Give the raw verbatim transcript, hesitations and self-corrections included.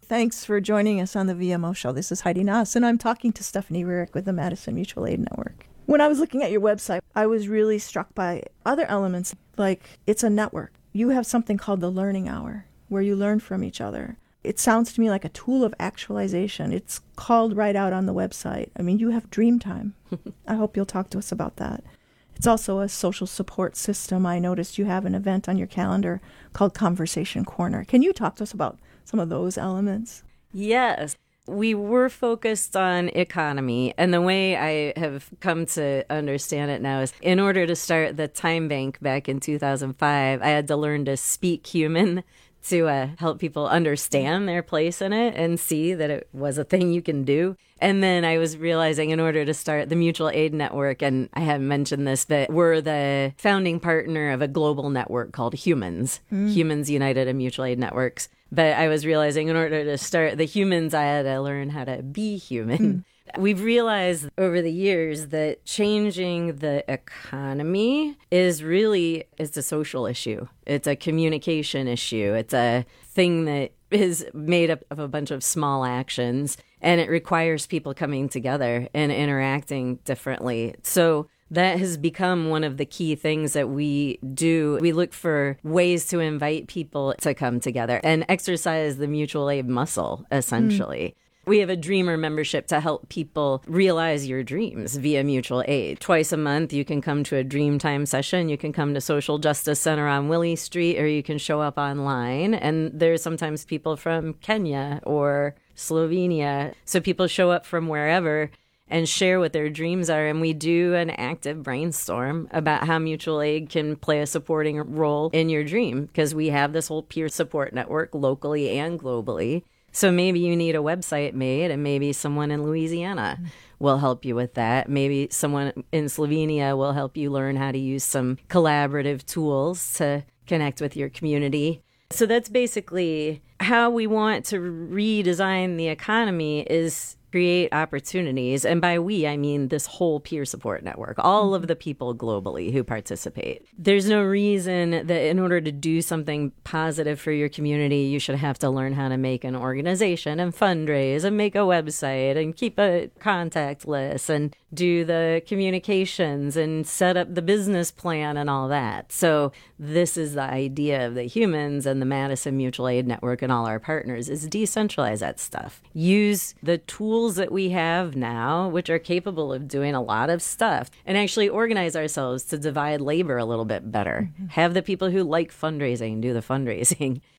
Thanks for joining us on the V M O Show. This is Heidi Nass, and I'm talking to Stephanie Rearick with the Madison Mutual Aid Network. When I was looking at your website, I was really struck by other elements, like it's a network. You have something called the Learning Hour, where you learn from each other. It sounds to me like a tool of actualization. It's called right out on the website. I mean, you have Dream Time. I hope you'll talk to us about that. It's also a social support system. I noticed you have an event on your calendar called Conversation Corner. Can you talk to us about some of those elements? Yes. We were focused on economy, and the way I have come to understand it now is in order to start the Time Bank back in two thousand five, I had to learn to speak human to uh, help people understand their place in it and see that it was a thing you can do. And then I was realizing in order to start the Mutual Aid Network, and I haven't mentioned this, but we're the founding partner of a global network called Humans, mm. Humans United and Mutual Aid Networks. But I was realizing in order to start the humans, I had to learn how to be human. Mm. We've realized over the years that changing the economy is really, it's a social issue. It's a communication issue. It's a thing that is made up of a bunch of small actions, and it requires people coming together and interacting differently. So that has become one of the key things that we do. We look for ways to invite people to come together and exercise the mutual aid muscle, essentially. Mm. We have a Dreamer membership to help people realize your dreams via mutual aid. Twice a month, you can come to a Dream Time session. You can come to Social Justice Center on Willie Street, or you can show up online. And there's sometimes people from Kenya or Slovenia. So people show up from wherever and share what their dreams are. And we do an active brainstorm about how mutual aid can play a supporting role in your dream, because we have this whole peer support network locally and globally. So maybe you need a website made, and maybe someone in Louisiana will help you with that. Maybe someone in Slovenia will help you learn how to use some collaborative tools to connect with your community. So that's basically how we want to redesign the economy, is create opportunities. And by we, I mean this whole peer support network, all of the people globally who participate. There's no reason that in order to do something positive for your community, you should have to learn how to make an organization and fundraise and make a website and keep a contact list and do the communications and set up the business plan and all that. So this is the idea of the Humans and the Madison Mutual Aid Network and all our partners, is decentralize that stuff. Use the tools that we have now, which are capable of doing a lot of stuff, and actually organize ourselves to divide labor a little bit better. Mm-hmm. Have the people who like fundraising do the fundraising.